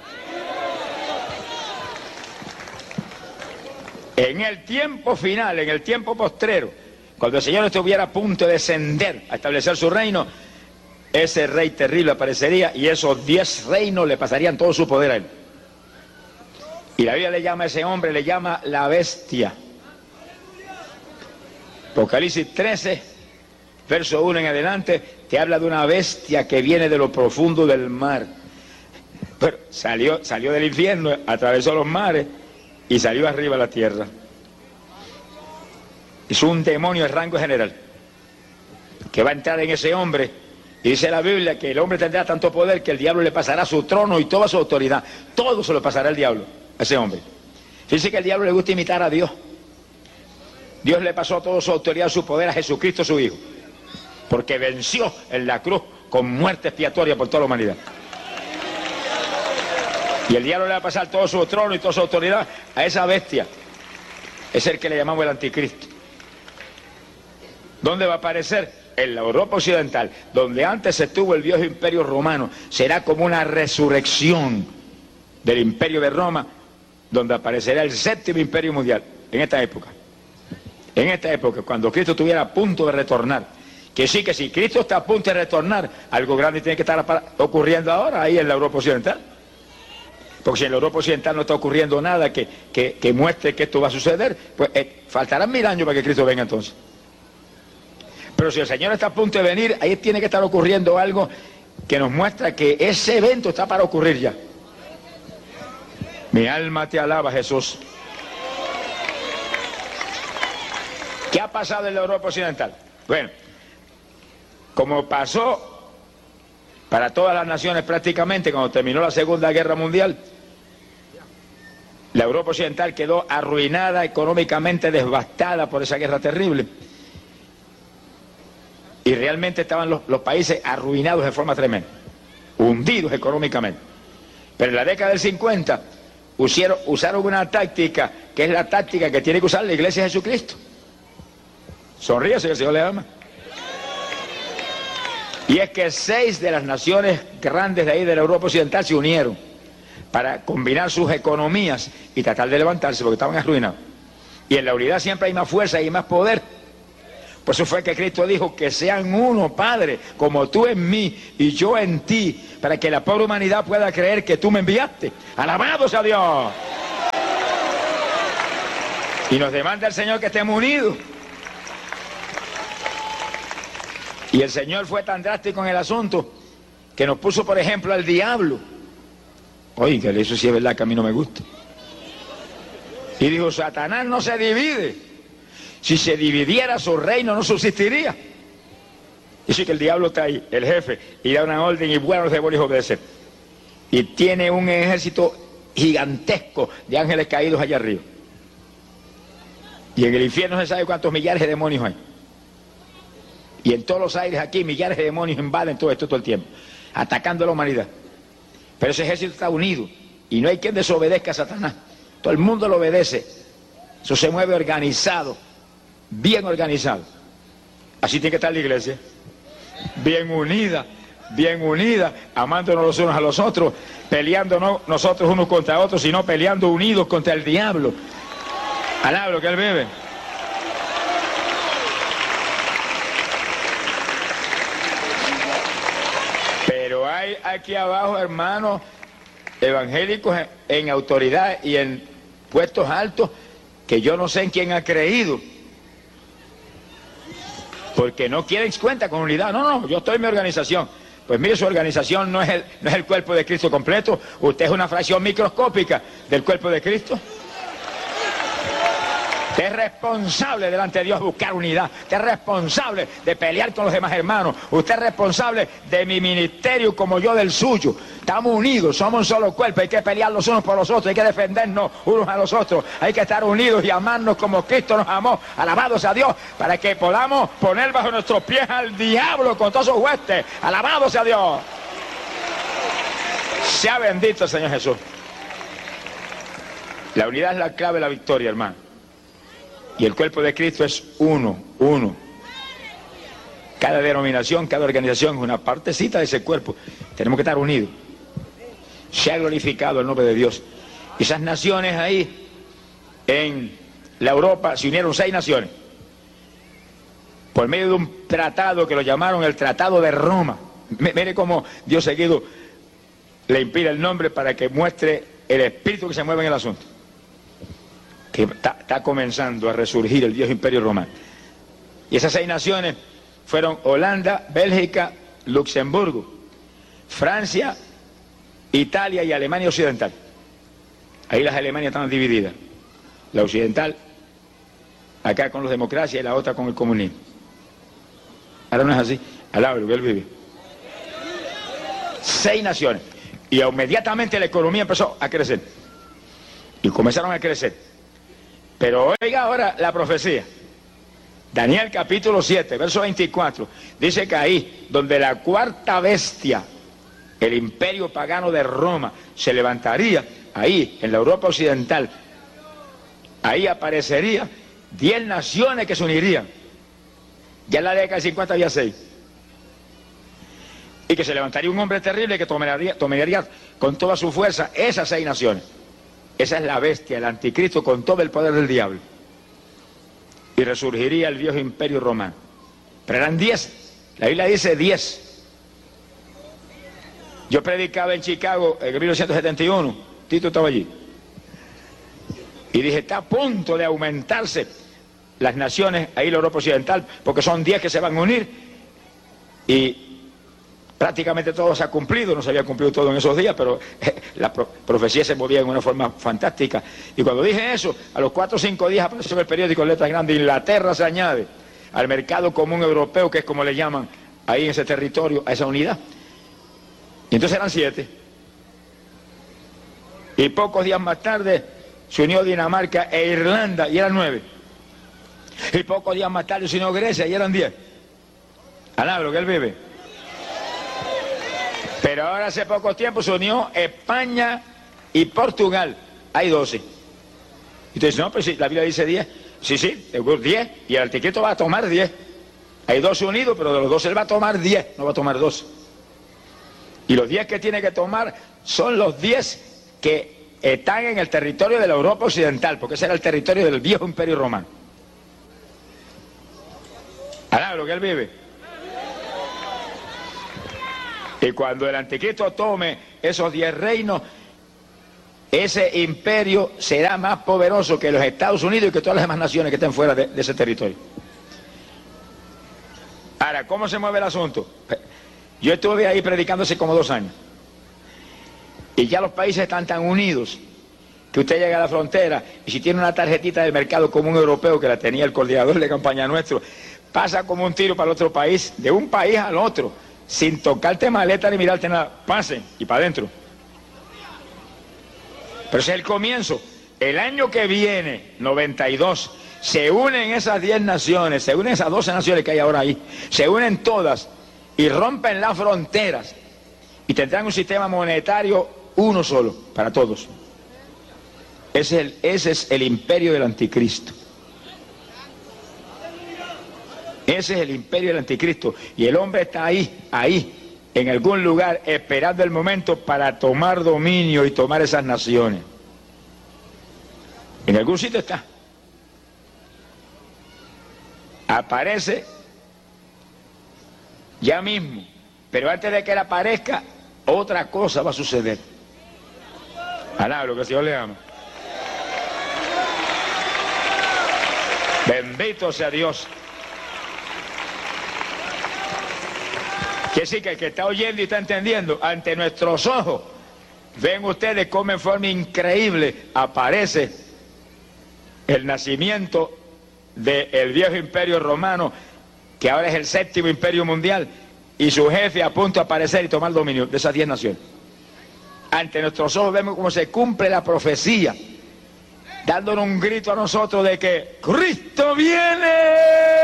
En el tiempo final, en el tiempo postrero, cuando el Señor estuviera a punto de descender a establecer su reino, ese rey terrible aparecería y esos diez reinos le pasarían todo su poder a él. Y la Biblia le llama a ese hombre, le llama la bestia. Apocalipsis trece, verso uno en adelante, te habla de una bestia que viene de lo profundo del mar. Pero salió, salió del infierno, atravesó los mares y salió arriba a la tierra. Es un demonio de rango general que va a entrar en ese hombre. Y dice la Biblia que el hombre tendrá tanto poder que el diablo le pasará su trono y toda su autoridad. Todo se lo pasará al diablo, a ese hombre. Dice que al diablo le gusta imitar a Dios. Dios le pasó toda su autoridad, su poder a Jesucristo, su Hijo, porque venció en la cruz con muerte expiatoria por toda la humanidad. Y el diablo le va a pasar todo su trono y toda su autoridad a esa bestia. Es el que le llamamos el anticristo. ¿Dónde va a aparecer? En la Europa occidental, donde antes estuvo el viejo imperio romano. Será como una resurrección del imperio de Roma, donde aparecerá el séptimo imperio mundial, en esta época. En esta época, cuando Cristo estuviera a punto de retornar. Que sí, que si Cristo está a punto de retornar, algo grande tiene que estar ocurriendo ahora, ahí en la Europa occidental. Porque si en la Europa occidental no está ocurriendo nada que, que, que muestre que esto va a suceder, pues eh, faltarán mil años para que Cristo venga entonces. Pero si el Señor está a punto de venir, ahí tiene que estar ocurriendo algo que nos muestra que ese evento está para ocurrir ya. Mi alma te alaba, Jesús. ¿Qué ha pasado en la Europa occidental? Bueno, como pasó para todas las naciones prácticamente cuando terminó la Segunda Guerra Mundial, la Europa occidental quedó arruinada, económicamente devastada por esa guerra terrible. Y realmente estaban los, los países arruinados de forma tremenda, hundidos económicamente. Pero en la década del cincuenta usaron, usaron una táctica, que es la táctica que tiene que usar la Iglesia de Jesucristo. Sonríase, que el Señor le ama. Y es que seis de las naciones grandes de ahí de la Europa occidental se unieron para combinar sus economías y tratar de levantarse, porque estaban arruinados. Y en la unidad siempre hay más fuerza y más poder. Por eso fue que Cristo dijo que sean uno, Padre, como tú en mí y yo en ti, para que la pobre humanidad pueda creer que tú me enviaste. ¡Alabado sea Dios! Y nos demanda el Señor que estemos unidos. Y el Señor fue tan drástico en el asunto que nos puso, por ejemplo, al diablo. Oiga, eso sí es verdad que a mí no me gusta. Y dijo, Satanás no se divide. Si se dividiera su reino no subsistiría. Dice que el diablo está ahí, el jefe, y da una orden y bueno, los demonios obedecen. Y tiene un ejército gigantesco de ángeles caídos allá arriba. Y en el infierno no se sabe cuántos millares de demonios hay. Y en todos los aires aquí millares de demonios invaden todo esto todo el tiempo, atacando a la humanidad. Pero ese ejército está unido y no hay quien desobedezca a Satanás. Todo el mundo lo obedece. Eso se mueve organizado, bien organizado. Así tiene que estar la iglesia, bien unida, bien unida, amándonos los unos a los otros, peleando no nosotros unos contra otros, sino peleando unidos contra el diablo. Alaba lo que él bebe. Pero hay aquí abajo, hermanos, evangélicos en, en autoridad y en puestos altos, que yo no sé en quién ha creído, porque no quieren cuenta con unidad. No, no, yo estoy en mi organización. Pues mire, su organización no es el, no es el cuerpo de Cristo completo. Usted es una fracción microscópica del cuerpo de Cristo. Usted es responsable delante de Dios de buscar unidad. Usted es responsable de pelear con los demás hermanos. Usted es responsable de mi ministerio como yo del suyo. Estamos unidos, somos un solo cuerpo. Hay que pelear los unos por los otros, hay que defendernos unos a los otros. Hay que estar unidos y amarnos como Cristo nos amó. Alabado sea Dios, para que podamos poner bajo nuestros pies al diablo con todos sus huestes. Alabado sea Dios. Sea bendito el Señor Jesús. La unidad es la clave de la victoria, hermano. Y el cuerpo de Cristo es uno, uno. Cada denominación, cada organización es una partecita de ese cuerpo. Tenemos que estar unidos. Se ha glorificado el nombre de Dios. Y esas naciones ahí, en la Europa, se unieron seis naciones. Por medio de un tratado que lo llamaron el Tratado de Roma. Mire cómo Dios seguido le impide el nombre para que muestre el espíritu que se mueve en el asunto. Que está, está comenzando a resurgir el viejo imperio romano. Y esas seis naciones fueron Holanda, Bélgica, Luxemburgo, Francia, Italia y Alemania Occidental. Ahí las Alemanias estaban divididas. La occidental, acá con los democracias, y la otra con el comunismo. Ahora no es así. Alaba lo que él vive. Seis naciones. Y inmediatamente la economía empezó a crecer. Y comenzaron a crecer. Pero oiga ahora la profecía. Daniel capítulo siete, verso veinticuatro. Dice que ahí, donde la cuarta bestia, el imperio pagano de Roma, se levantaría, ahí, en la Europa occidental, ahí aparecería diez naciones que se unirían. Ya en la década de cincuenta había seis. Y que se levantaría un hombre terrible que tomaría, tomaría con toda su fuerza esas seis naciones. Esa es la bestia, el anticristo, con todo el poder del diablo. Y resurgiría el viejo imperio romano. Pero eran diez. La Biblia dice diez. Yo predicaba en Chicago en mil novecientos setenta y uno. Tito estaba allí. Y dije, está a punto de aumentarse las naciones, ahí la Europa occidental, porque son diez que se van a unir. Y prácticamente todo se ha cumplido, no se había cumplido todo en esos días, pero eh, la pro profecía se movía en una forma fantástica. Y cuando dije eso, a los cuatro o cinco días apareció en el periódico en letras grandes, Inglaterra se añade al mercado común europeo, que es como le llaman ahí en ese territorio, a esa unidad. Y entonces eran siete. Y pocos días más tarde se unió Dinamarca e Irlanda, y eran nueve. Y pocos días más tarde se unió Grecia, y eran diez. Alaba lo que él vive. Pero ahora hace poco tiempo se unió España y Portugal. Hay doce. Entonces, no, pues sí, la Biblia dice diez. Sí, sí, diez. Y el anticristo va a tomar diez. Hay doce unidos, pero de los doce él va a tomar diez, no va a tomar doce. Y los diez que tiene que tomar son los diez que están en el territorio de la Europa occidental, porque ese era el territorio del viejo imperio romano. Alaba lo que él vive. Y cuando el anticristo tome esos diez reinos, ese imperio será más poderoso que los Estados Unidos y que todas las demás naciones que estén fuera de, de ese territorio. Ahora, ¿cómo se mueve el asunto? Yo estuve ahí predicando hace como dos años. Y ya los países están tan unidos que usted llega a la frontera y si tiene una tarjetita del mercado común europeo, que la tenía el coordinador de campaña nuestro, pasa como un tiro para el otro país, de un país al otro, sin tocarte maleta ni mirarte nada, pasen y para adentro. Pero ese es el comienzo. El año que viene, noventa y dos, se unen esas diez naciones, se unen esas doce naciones que hay ahora ahí, se unen todas y rompen las fronteras y tendrán un sistema monetario uno solo, para todos. Ese es el, ese es el imperio del anticristo. Ese es el imperio del anticristo. Y el hombre está ahí, ahí, en algún lugar, esperando el momento para tomar dominio y tomar esas naciones. En algún sitio está. Aparece ya mismo. Pero antes de que él aparezca, otra cosa va a suceder. Alaba lo que el Señor le ama. Bendito sea Dios. Que sí, que el que está oyendo y está entendiendo, ante nuestros ojos, ven ustedes cómo en forma increíble aparece el nacimiento del viejo imperio romano, que ahora es el séptimo imperio mundial, y su jefe a punto de aparecer y tomar dominio de esas diez naciones. Ante nuestros ojos vemos cómo se cumple la profecía, dándonos un grito a nosotros de que ¡Cristo viene!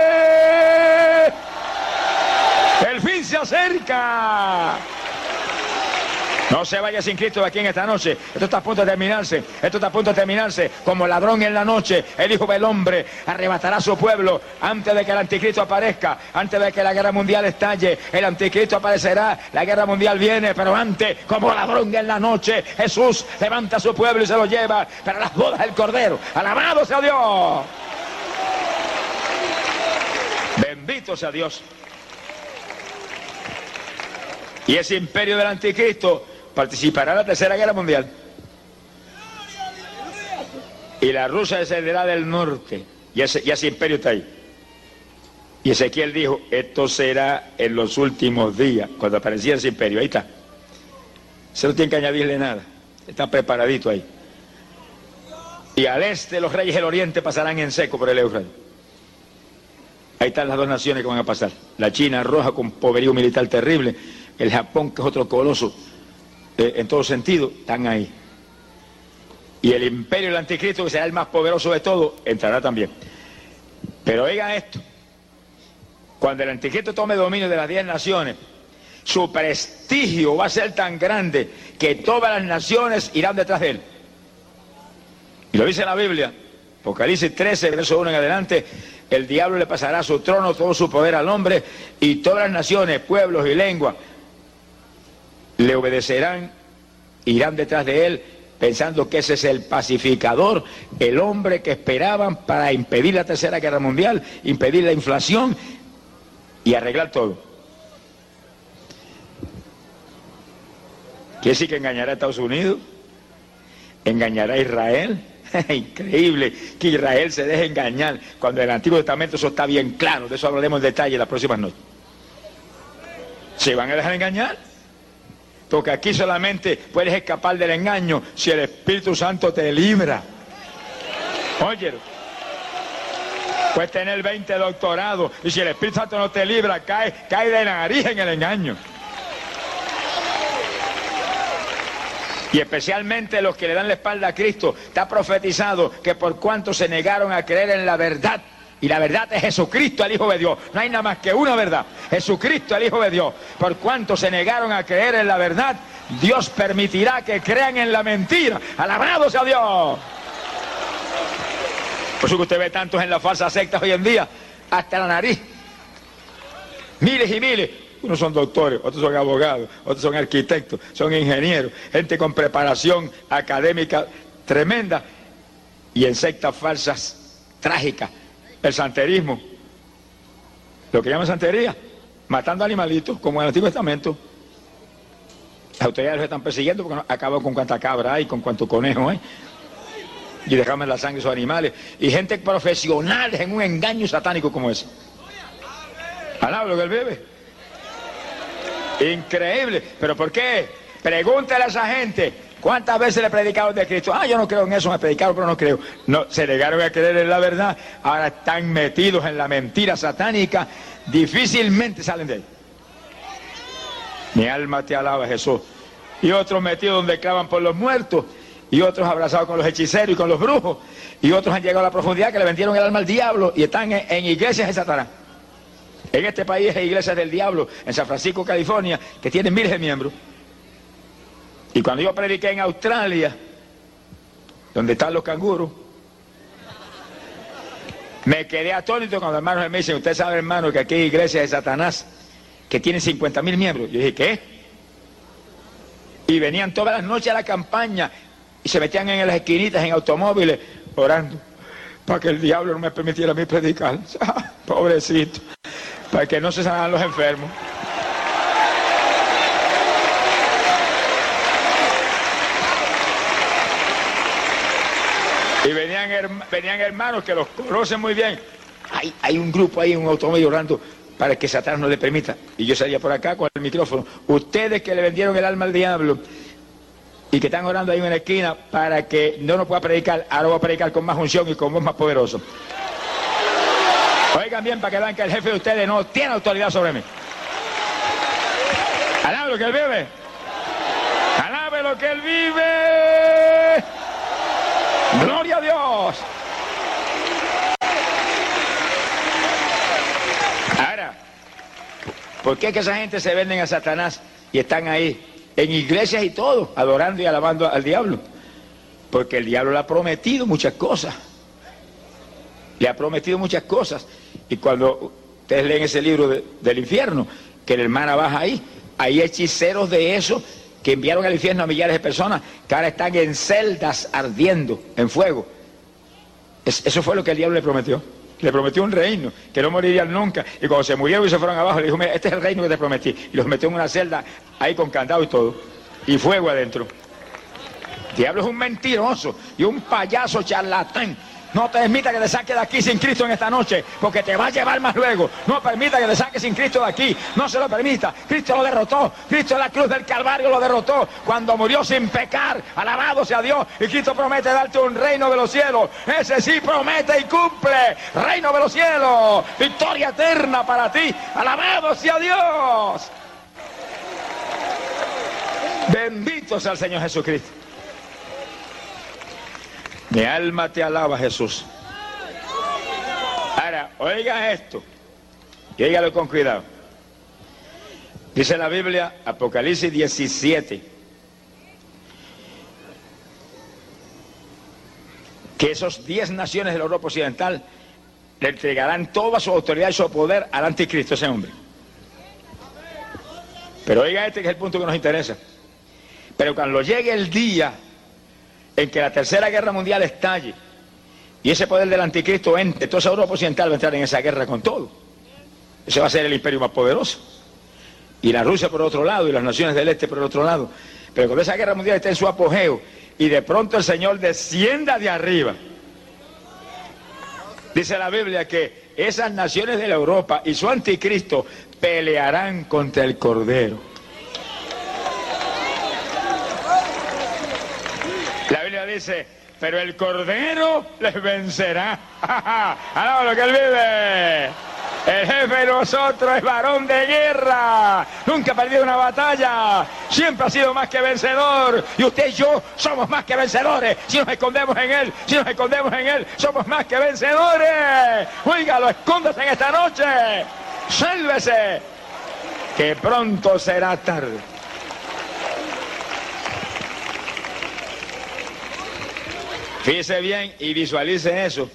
¡El fin se acerca! No se vaya sin Cristo de aquí en esta noche. Esto está a punto de terminarse. Esto está a punto de terminarse. Como ladrón en la noche, el Hijo del Hombre arrebatará a su pueblo antes de que el anticristo aparezca, antes de que la guerra mundial estalle. El anticristo aparecerá, la guerra mundial viene, pero antes, como ladrón en la noche, Jesús levanta a su pueblo y se lo lleva para las bodas del Cordero. ¡Alabado sea Dios! Bendito sea Dios. Y ese imperio del anticristo participará en la tercera guerra mundial. Y la Rusia descenderá del norte. Y ese, y ese imperio está ahí. Y Ezequiel dijo, esto será en los últimos días, cuando apareciera ese imperio. Ahí está. Se no tiene que añadirle nada. Está preparadito ahí. Y al este los reyes del oriente pasarán en seco por el Éufrates. Ahí están las dos naciones que van a pasar. La China roja con poderío militar terrible. El Japón, que es otro coloso eh, en todo sentido, están ahí. Y el imperio del anticristo, que será el más poderoso de todos, entrará también. Pero oigan esto. Cuando el anticristo tome dominio de las diez naciones, su prestigio va a ser tan grande que todas las naciones irán detrás de él. Y lo dice la Biblia, Apocalipsis trece, verso uno en adelante, el diablo le pasará su trono, todo su poder al hombre, y todas las naciones, pueblos y lenguas le obedecerán, irán detrás de él, pensando que ese es el pacificador, el hombre que esperaban para impedir la tercera guerra mundial, impedir la inflación y arreglar todo. ¿Quiere decir que engañará a Estados Unidos? ¿Engañará a Israel? Increíble que Israel se deje engañar, cuando en el Antiguo Testamento eso está bien claro. De eso hablaremos en detalle las próximas noches. ¿Se van a dejar engañar? Porque aquí solamente puedes escapar del engaño si el Espíritu Santo te libra. Oye, puedes tener veinte doctorados y si el Espíritu Santo no te libra, cae, cae de nariz en el engaño. Y especialmente los que le dan la espalda a Cristo, está profetizado que por cuanto se negaron a creer en la verdad, y la verdad es Jesucristo, el Hijo de Dios, no hay nada más que una verdad, Jesucristo, el Hijo de Dios, por cuanto se negaron a creer en la verdad, Dios permitirá que crean en la mentira. ¡Alabado sea Dios! Por eso que usted ve tantos en las falsas sectas hoy en día, hasta la nariz, miles y miles. Unos son doctores, otros son abogados, otros son arquitectos, son ingenieros, gente con preparación académica tremenda, y en sectas falsas trágicas. El santerismo, lo que llaman santería, matando animalitos, como en el Antiguo Testamento. Las autoridades los están persiguiendo porque acaban con cuánta cabra hay, con cuánto conejo hay, y dejaban la sangre de esos animales. Y gente profesional en un engaño satánico como ese. Alaba lo que él bebe. Increíble. ¿Pero por qué? Pregúntale a esa gente, ¿cuántas veces le predicaron de Cristo? Ah, yo no creo en eso, me predicaron, pero no creo. No, se negaron a creer en la verdad, ahora están metidos en la mentira satánica, difícilmente salen de ahí. Mi alma te alaba, Jesús. Y otros metidos donde clavan por los muertos, y otros abrazados con los hechiceros y con los brujos, y otros han llegado a la profundidad que le vendieron el alma al diablo y están en, en iglesias de Satanás. En este país hay iglesias del diablo, en San Francisco, California, que tienen miles de miembros. Y cuando yo prediqué en Australia, donde están los canguros, me quedé atónito cuando hermanos me dicen, usted sabe, hermano, que aquí hay iglesias de Satanás que tienen cincuenta mil miembros. Yo dije, ¿qué? Y venían todas las noches a la campaña y se metían en las esquinitas, en automóviles, orando para que el diablo no me permitiera a mí predicar. Pobrecito. Para que no se sanaran los enfermos. Y venían, herma, venían hermanos que los conocen muy bien. Hay, hay un grupo ahí, un automóvil orando para que Satanás no le permita. Y yo salía por acá con el micrófono. Ustedes que le vendieron el alma al diablo y que están orando ahí en la esquina para que no nos pueda predicar, ahora voy a predicar con más unción y con voz más poderoso. Oigan bien para que vean que el jefe de ustedes no tiene autoridad sobre mí. Alabe lo que él vive. Alabe lo que él vive. Gloria a Dios. Ahora, ¿por qué es que esa gente se venden a Satanás y están ahí en iglesias y todo, adorando y alabando al diablo? Porque el diablo le ha prometido muchas cosas. Le ha prometido muchas cosas. Y cuando ustedes leen ese libro de, del infierno, que la hermana baja ahí, hay hechiceros de eso que enviaron al infierno a millares de personas que ahora están en celdas ardiendo en fuego. Es, eso fue lo que el diablo le prometió. Le prometió un reino, que no morirían nunca. Y cuando se murieron y se fueron abajo, le dijo, mira, este es el reino que te prometí. Y los metió en una celda ahí con candado y todo. Y fuego adentro. El diablo es un mentiroso y un payaso charlatán No te permita que te saque de aquí sin Cristo en esta noche, porque te va a llevar más luego. No permita que te saque sin Cristo de aquí. No se lo permita. Cristo lo derrotó. Cristo en la cruz del Calvario lo derrotó cuando murió sin pecar. Alabado sea Dios. Y Cristo promete darte un reino de los cielos. Ese sí promete y cumple. Reino de los cielos. Victoria eterna para ti. Alabado sea Dios. Bendito sea el Señor Jesucristo. Mi alma te alaba, Jesús. Ahora, oiga esto. Y óigalo con cuidado. Dice la Biblia, Apocalipsis diecisiete, que esos diez naciones de la Europa Occidental le entregarán toda su autoridad y su poder al anticristo, ese hombre. Pero oiga este que es el punto que nos interesa. Pero cuando llegue el día en que la tercera guerra mundial estalle y ese poder del anticristo entre, toda esa Europa Occidental va a entrar en esa guerra con todo. Ese va a ser el imperio más poderoso. Y la Rusia por otro lado, y las naciones del este por otro lado. Pero cuando esa guerra mundial esté en su apogeo y de pronto el Señor descienda de arriba, dice la Biblia que esas naciones de la Europa y su anticristo pelearán contra el Cordero. La Biblia dice, pero el Cordero les vencerá. ¡Alaba lo que él vive! El jefe de nosotros es varón de guerra. Nunca ha perdido una batalla. Siempre ha sido más que vencedor. Y usted y yo somos más que vencedores. Si nos escondemos en Él, si nos escondemos en Él, somos más que vencedores. Óigalo, escóndase en esta noche. Sálvese, que pronto será tarde. Fíjese bien y visualice eso.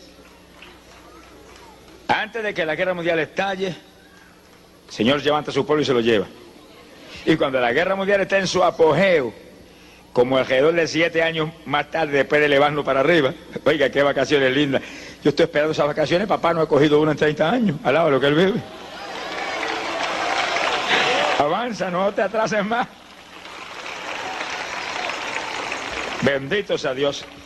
Antes de que la guerra mundial estalle, el Señor levanta a su pueblo y se lo lleva. Y cuando la guerra mundial está en su apogeo, como alrededor de siete años más tarde, después de elevarnos para arriba, oiga, qué vacaciones lindas. Yo estoy esperando esas vacaciones, papá no ha cogido una en treinta años, alaba lo que él vive. Avanza, no te atrases más. Bendito sea Dios.